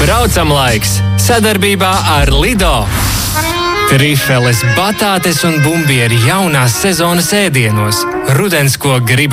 Braucam laiks sadarbībā ar Lido. Trifeles, batātes un bumbieri jaunās sezonas ēdienos. Rudens, ko grib